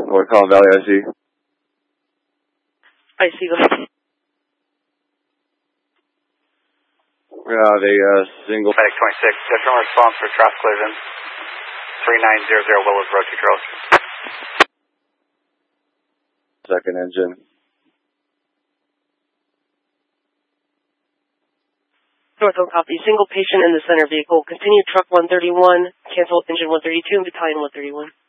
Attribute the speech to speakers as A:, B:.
A: North Collin Valley, IC.
B: IC, go ahead.
A: We have a single...
C: Medic 26, different response for traffic collision. 3900 Willows Road, Charles.
A: Second engine.
B: Northwest copy. Single patient in the center vehicle. Continue truck 131. Cancel engine 132 and battalion 131.